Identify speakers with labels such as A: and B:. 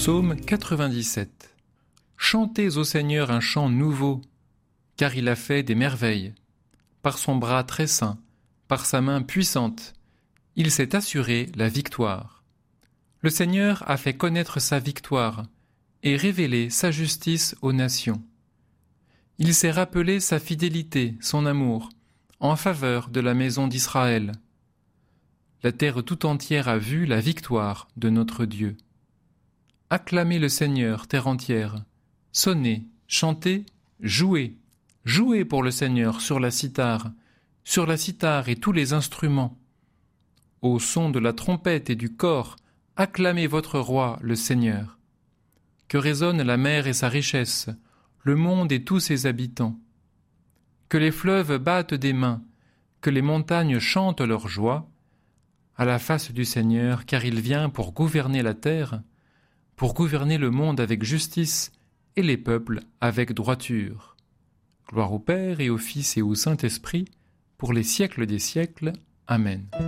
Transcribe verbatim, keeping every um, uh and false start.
A: Psaume quatre-vingt-dix-sept. Chantez au Seigneur un chant nouveau, car il a fait des merveilles. Par son bras très saint, par sa main puissante, il s'est assuré la victoire. Le Seigneur a fait connaître sa victoire et révélé sa justice aux nations. Il s'est rappelé sa fidélité, son amour, en faveur de la maison d'Israël. La terre tout entière a vu la victoire de notre Dieu. Acclamez le Seigneur, terre entière. Sonnez, chantez, jouez. Jouez pour le Seigneur sur la cithare, sur la cithare et tous les instruments. Au son de la trompette et du cor, acclamez votre roi, le Seigneur. Que résonne la mer et sa richesse, le monde et tous ses habitants. Que les fleuves battent des mains, que les montagnes chantent leur joie, à la face du Seigneur, car il vient pour gouverner la terre, pour gouverner le monde avec justice et les peuples avec droiture. Gloire au Père et au Fils et au Saint-Esprit, pour les siècles des siècles. Amen.